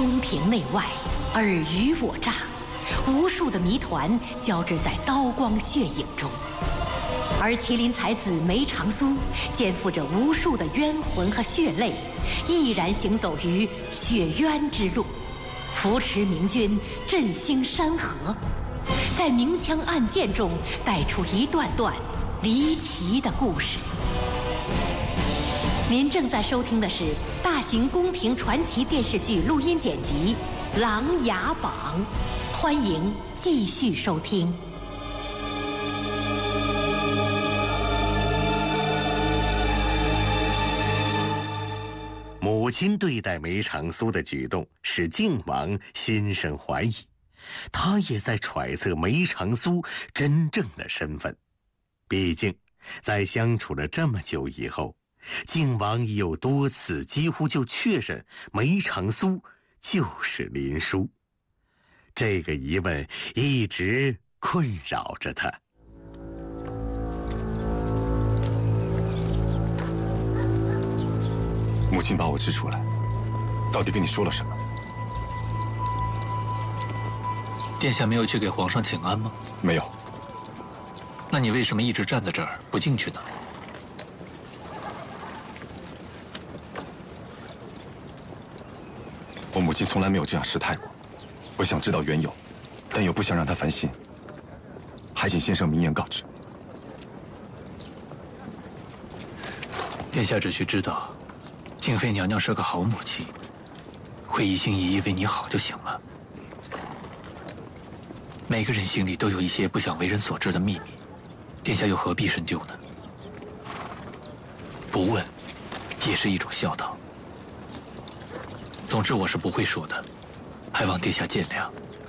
宫廷内外，尔虞我诈，无数的谜团交织在刀光血影中。而麒麟才子梅长苏肩负着无数的冤魂和血泪，毅然行走于血冤之路，扶持明军振兴山河，在明枪暗箭中带出一段段离奇的故事。您正在收听的是大型宫廷传奇电视剧录音剪辑《琅琊榜》，欢迎继续收听。 母亲对待梅长苏的举动使靖王心生怀疑，他也在揣测梅长苏真正的身份。毕竟在相处了这么久以后，靖王已有多次几乎就确认梅长苏就是林殊。这个疑问一直困扰着他。 母亲把我支出来，到底跟你说了什么？ 殿下没有去给皇上请安吗？ 没有。 那你为什么一直站在这儿不进去呢？ 我母亲从来没有这样失态过，我想知道缘由，但又不想让她烦心，还请先生明言告知。 殿下只需知道，静妃娘娘是个好母亲，会一心一意为你好就行了。每个人心里都有一些不想为人所知的秘密，殿下又何必深究呢？不问，也是一种孝道。总之我是不会说的，还望殿下见谅。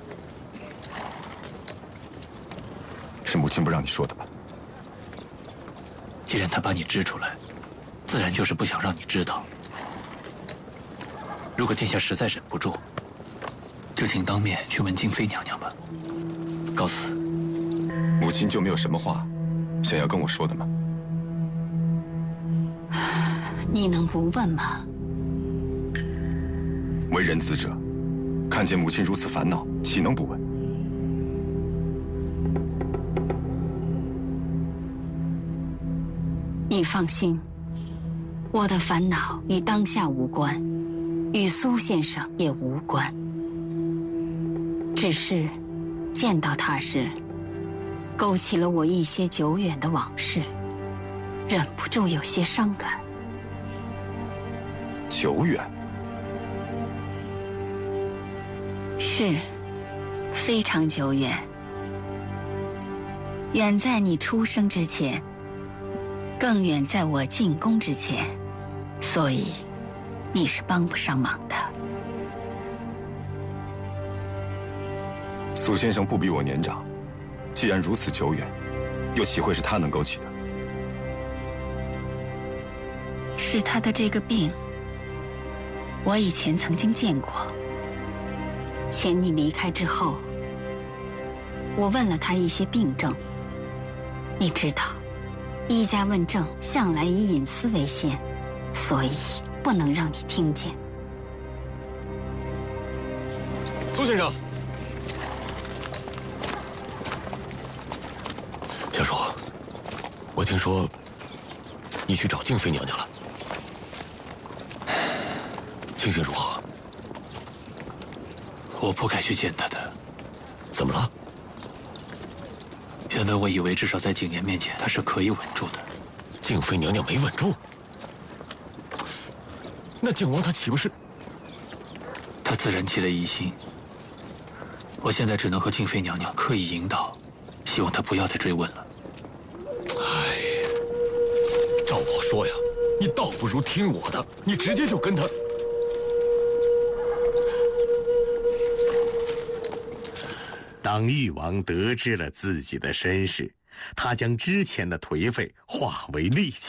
是母亲不让你说的吧？ 既然她把你支出来，自然就是不想让你知道。如果殿下实在忍不住，就请当面去问静妃娘娘吧。告辞。 母亲就没有什么话想要跟我说的吗？ 你能不问吗？ 为人子者，看见母亲如此烦恼，岂能不问？ 你放心，我的烦恼与当下无关，与苏先生也无关。只是见到他时，勾起了我一些久远的往事，忍不住有些伤感。 久远？ 是，非常久远，远在你出生之前，更远在我进宫之前，所以你是帮不上忙的。 苏先生不比我年长，既然如此久远，又岂会是他能勾起的？ 是他的这个病，我以前曾经见过。前你离开之后，我问了他一些病症。你知道，医家问症向来以隐私为先，所以不能让你听见。 苏先生，小叔，我听说你去找静妃娘娘了，情形如何？ 我不该去见她的。 怎么了？ 原本我以为至少在景琰面前她是可以稳住的。 静妃娘娘没稳住，那靖王他岂不是？ 他自然起了疑心。我现在只能和静妃娘娘刻意引导，希望她不要再追问了。 哎，照我说呀，你倒不如听我的，你直接就跟他。 当誉王得知了自己的身世，他将之前的颓废化为戾气。